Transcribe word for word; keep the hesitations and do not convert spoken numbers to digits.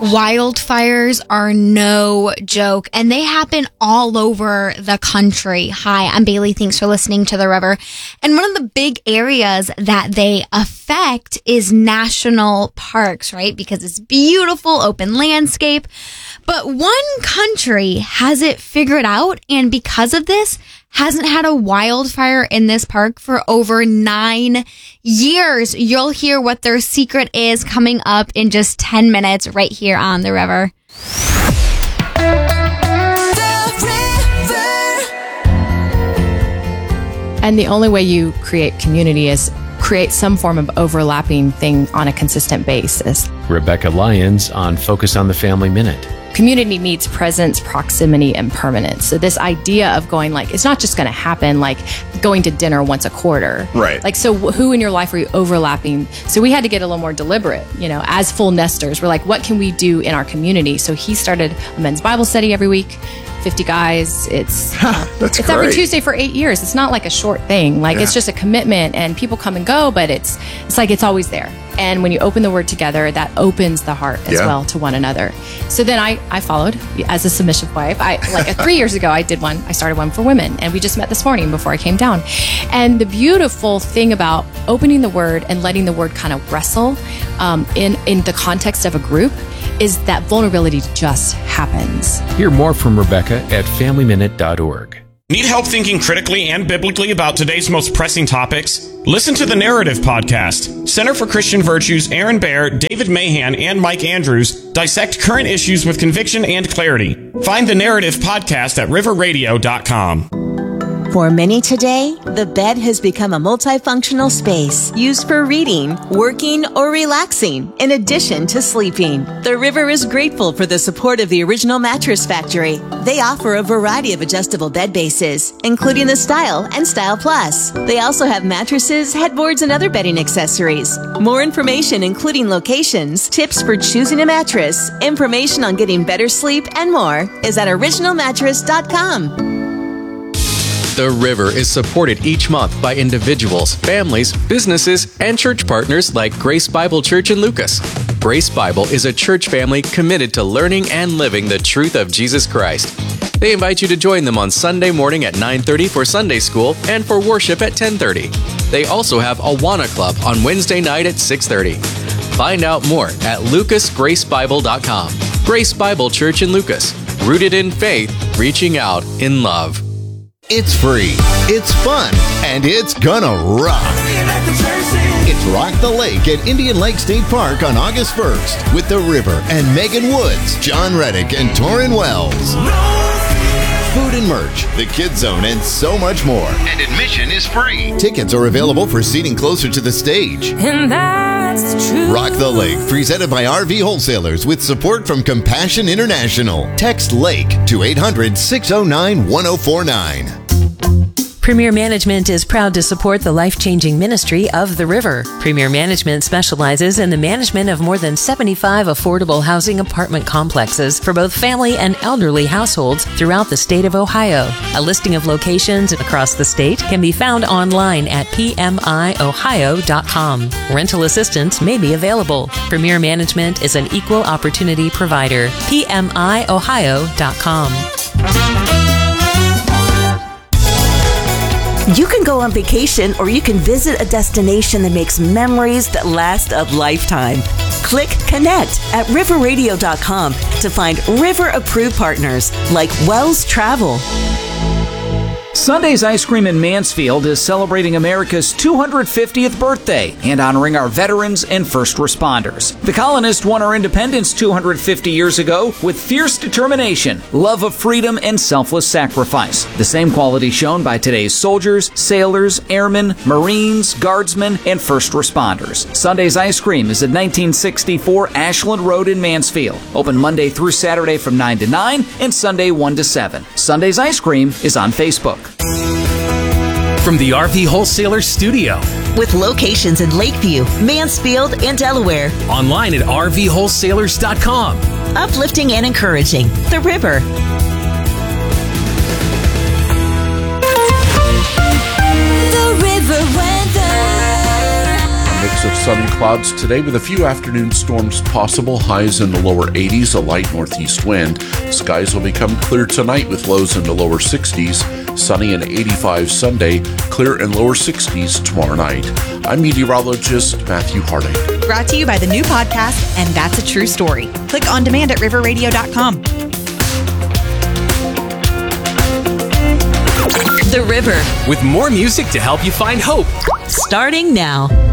Wildfires are no joke, and they happen all over the country. Hi, I'm Bailey. Thanks for listening to The River. And one of the big areas that they affect is national parks, right? Because it's beautiful, open landscape. But one country has it figured out, and because of this, hasn't had a wildfire in this park for over nine years. You'll hear what their secret is coming up in just ten minutes right here on The River. And the only way you create community is create some form of overlapping thing on a consistent basis. Rebecca Lyons on Focus on the Family Minute. Community needs presence, proximity, and permanence. So this idea of going like, it's not just going to happen like going to dinner once a quarter. Right. Like, so who in your life are you overlapping? So we had to get a little more deliberate, you know, as full nesters. We're like, what can we do in our community? So he started a men's Bible study every week. fifty guys. It's uh, That's it's great. every Tuesday for eight years. It's not like a short thing. Like Yeah. it's just a commitment, and people come and go, but it's it's like it's always there. And when you open the word together, that opens the heart as Yeah. well to one another. So then I, I followed as a submissive wife. I like uh, three years ago I did one. I started one for women, and we just met this morning before I came down. And the beautiful thing about opening the word and letting the word kind of wrestle um, in in the context of a group is that vulnerability just happens. Hear more from Rebecca at family minute dot org. Need help thinking critically and biblically about today's most pressing topics? Listen to the Narrative Podcast. Center for Christian Virtues' Aaron Baer, David Mahan, and Mike Andrews dissect current issues with conviction and clarity. Find the Narrative Podcast at river radio dot com. For many today, the bed has become a multifunctional space used for reading, working, or relaxing, in addition to sleeping. The River is grateful for the support of the Original Mattress Factory. They offer a variety of adjustable bed bases, including the Style and Style Plus. They also have mattresses, headboards, and other bedding accessories. More information, including locations, tips for choosing a mattress, information on getting better sleep, and more, is at original mattress dot com. The River is supported each month by individuals, families, businesses, and church partners like Grace Bible Church in Lucas. Grace Bible is a church family committed to learning and living the truth of Jesus Christ. They invite you to join them on Sunday morning at nine thirty for Sunday school and for worship at ten thirty. They also have Awana Club on Wednesday night at six thirty. Find out more at lucas grace bible dot com. Grace Bible Church in Lucas, rooted in faith, reaching out in love. It's free, it's fun, and it's gonna rock. It's Rock the Lake at Indian Lake State Park on August first with The River and Megan Woods, John Reddick, and Torrin Wells. Food and merch, the Kids Zone, and so much more. And admission is free. Tickets are available for seating closer to the stage. And that's the truth. Rock the Lake, presented by R V Wholesalers with support from Compassion International. Text LAKE to eight hundred, six oh nine, one oh four nine. Premier Management is proud to support the life-changing ministry of The River. Premier Management specializes in the management of more than seventy-five affordable housing apartment complexes for both family and elderly households throughout the state of Ohio. A listing of locations across the state can be found online at p m i ohio dot com. Rental assistance may be available. Premier Management is an equal opportunity provider. p m i ohio dot com. You can go on vacation, or you can visit a destination that makes memories that last a lifetime. Click Connect at river radio dot com to find River-approved partners like Wells Travel. Sunday's Ice Cream in Mansfield is celebrating America's two hundred fiftieth birthday and honoring our veterans and first responders. The colonists won our independence two hundred fifty years ago with fierce determination, love of freedom, and selfless sacrifice. The same quality shown by today's soldiers, sailors, airmen, Marines, guardsmen, and first responders. Sunday's Ice Cream is at nineteen sixty-four Ashland Road in Mansfield. Open Monday through Saturday from nine to nine and Sunday one to seven. Sunday's Ice Cream is on Facebook. From the R V Wholesaler Studio. With locations in Lakeview, Mansfield, and Delaware. Online at r v wholesalers dot com. Uplifting and encouraging. The River. The River weather. A mix of sun and clouds today with a few afternoon storms possible. Highs in the lower eighties, a light northeast wind. Skies will become clear tonight with lows in the lower sixties. Sunny and eighty-five Sunday, clear and lower sixties tomorrow night. I'm meteorologist Matthew Harding. Brought to you by the new podcast, And That's a True Story. Click on demand at river radio dot com. The River. With more music to help you find hope. Starting now.